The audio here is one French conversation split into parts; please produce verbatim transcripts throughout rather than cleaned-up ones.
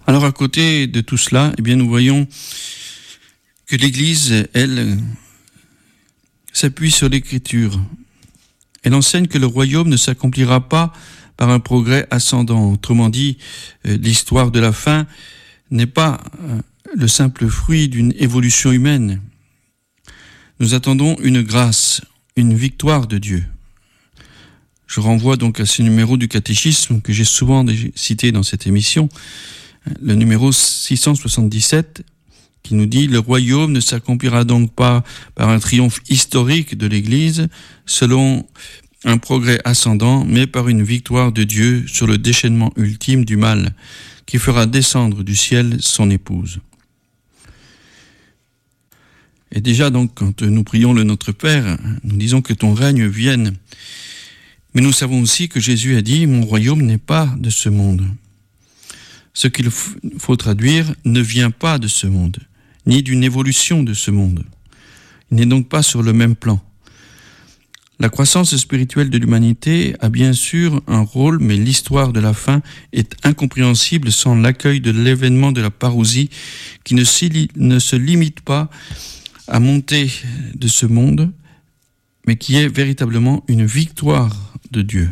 Alors à côté de tout cela, eh bien, nous voyons que l'Église, elle, s'appuie sur l'Écriture. Elle enseigne que le royaume ne s'accomplira pas par un progrès ascendant. Autrement dit, l'histoire de la fin n'est pas le simple fruit d'une évolution humaine. Nous attendons une grâce, une victoire de Dieu. Je renvoie donc à ce numéro du catéchisme que j'ai souvent cité dans cette émission, le numéro six cent soixante-dix-sept, qui nous dit « Le royaume ne s'accomplira donc pas par un triomphe historique de l'Église, selon un progrès ascendant, mais par une victoire de Dieu sur le déchaînement ultime du mal, qui fera descendre du ciel son épouse. » Et déjà donc, quand nous prions le Notre Père, nous disons que ton règne vienne. Mais nous savons aussi que Jésus a dit « Mon royaume n'est pas de ce monde ». Ce qu'il faut traduire ne vient pas de ce monde, ni d'une évolution de ce monde. Il n'est donc pas sur le même plan. La croissance spirituelle de l'humanité a bien sûr un rôle, mais l'histoire de la fin est incompréhensible sans l'accueil de l'événement de la parousie qui ne, ne se limite pas à monter de ce monde, mais qui est véritablement une victoire de Dieu.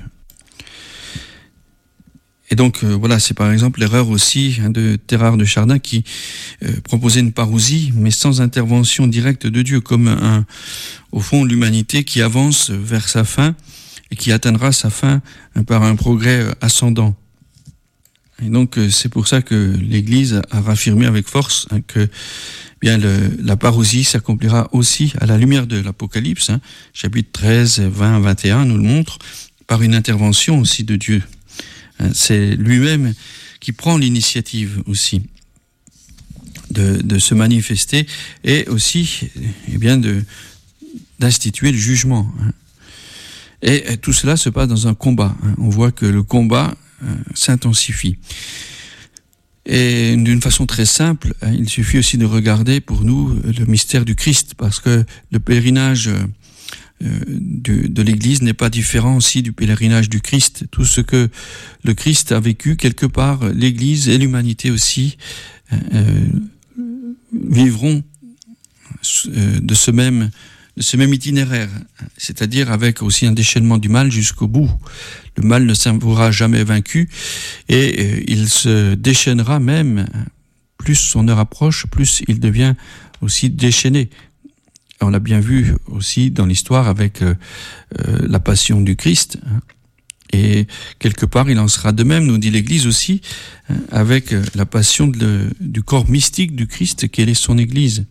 Et donc, euh, voilà, c'est par exemple l'erreur aussi hein, de Thérard de Chardin qui euh, proposait une parousie, mais sans intervention directe de Dieu, comme un, au fond l'humanité qui avance vers sa fin et qui atteindra sa fin hein, par un progrès euh, ascendant. Et donc, euh, c'est pour ça que l'Église a raffirmé avec force hein, que bien le, la parousie s'accomplira aussi à la lumière de l'Apocalypse, hein, chapitre treize, vingt, vingt et un nous le montre, par une intervention aussi de Dieu. C'est lui-même qui prend l'initiative aussi de, de se manifester et aussi eh bien de, d'instituer le jugement. Et tout cela se passe dans un combat. On voit que le combat s'intensifie. Et d'une façon très simple, il suffit aussi de regarder pour nous le mystère du Christ, parce que le pèlerinage Euh, de, de l'Église n'est pas différent aussi du pèlerinage du Christ. Tout ce que le Christ a vécu, quelque part, l'Église et l'humanité aussi euh, vivront euh, de ce même de ce même itinéraire, c'est-à-dire avec aussi un déchaînement du mal jusqu'au bout. Le mal ne s'avouera jamais vaincu et euh, il se déchaînera même, plus son heure approche, plus il devient aussi déchaîné. On l'a bien vu aussi dans l'histoire avec euh, euh, la passion du Christ. Hein. Et quelque part, il en sera de même, nous dit l'Église aussi, hein, avec la passion de, du corps mystique du Christ, quelle est son Église.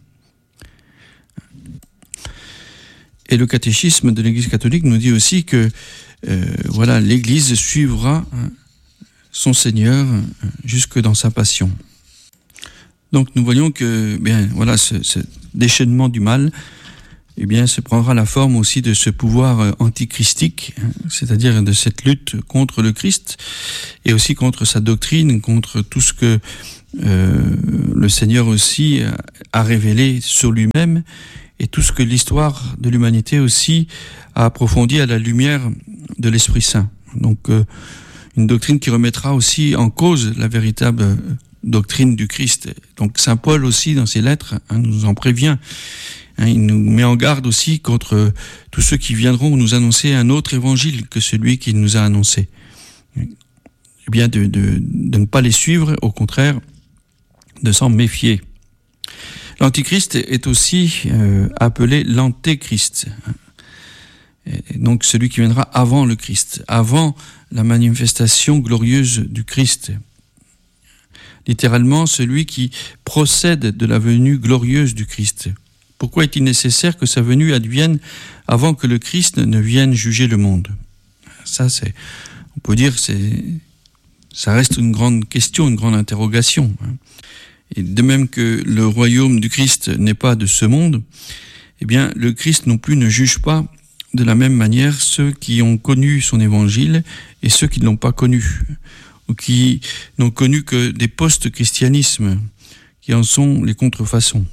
Et le catéchisme de l'Église catholique nous dit aussi que euh, voilà, l'Église suivra hein, son Seigneur hein, jusque dans sa passion. Donc nous voyons que bien, voilà, ce, ce déchaînement du mal eh bien, se prendra la forme aussi de ce pouvoir antichristique, hein, c'est-à-dire de cette lutte contre le Christ et aussi contre sa doctrine, contre tout ce que euh, le Seigneur aussi a révélé sur lui-même et tout ce que l'histoire de l'humanité aussi a approfondi à la lumière de l'Esprit Saint. Donc euh, une doctrine qui remettra aussi en cause la véritable doctrine du Christ. Donc Saint Paul aussi dans ses lettres hein, nous en prévient. Hein, il nous met en garde aussi contre tous ceux qui viendront nous annoncer un autre évangile que celui qu'il nous a annoncé. Eh bien de, de, de ne pas les suivre, au contraire, de s'en méfier. L'Antichrist est aussi euh, appelé l'Antéchrist. Et donc celui qui viendra avant le Christ, avant la manifestation glorieuse du Christ. Littéralement, celui qui procède de la venue glorieuse du Christ. Pourquoi est-il nécessaire que sa venue advienne avant que le Christ ne vienne juger le monde ? Ça, c'est, on peut dire, c'est, ça reste une grande question, une grande interrogation. Et de même que le royaume du Christ n'est pas de ce monde, eh bien, le Christ non plus ne juge pas de la même manière ceux qui ont connu son évangile et ceux qui ne l'ont pas connu, ou qui n'ont connu que des post-christianismes, qui en sont les contrefaçons.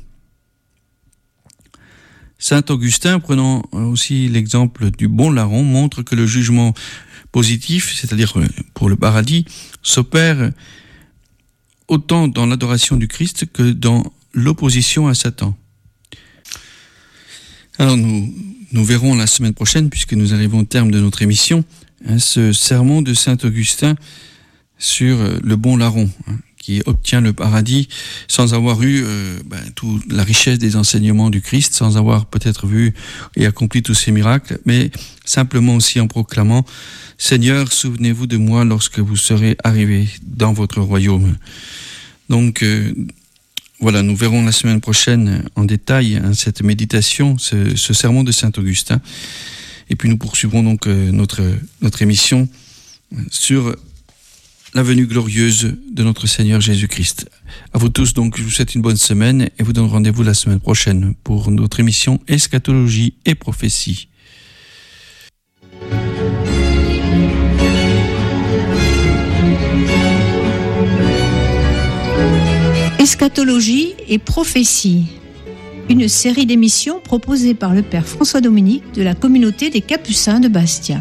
Saint Augustin, prenant aussi l'exemple du bon larron, montre que le jugement positif, c'est-à-dire pour le paradis, s'opère autant dans l'adoration du Christ que dans l'opposition à Satan. Alors nous, nous verrons la semaine prochaine, puisque nous arrivons au terme de notre émission, hein, ce sermon de saint Augustin sur le bon larron, hein, qui obtient le paradis sans avoir eu euh, ben, toute la richesse des enseignements du Christ, sans avoir peut-être vu et accompli tous ces miracles, mais simplement aussi en proclamant « Seigneur, souvenez-vous de moi lorsque vous serez arrivés dans votre royaume ». Donc euh, voilà, nous verrons la semaine prochaine en détail hein, cette méditation, ce, ce sermon de saint Augustin. Et puis nous poursuivrons donc euh, notre, notre émission sur la venue glorieuse de notre Seigneur Jésus-Christ. À vous tous, donc, je vous souhaite une bonne semaine et vous donne rendez-vous la semaine prochaine pour notre émission Eschatologie et prophétie. Eschatologie et prophétie, une série d'émissions proposée par le Père François Dominique de la communauté des Capucins de Bastia.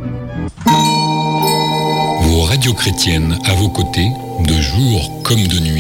Vos radios chrétiennes à vos côtés, de jour comme de nuit.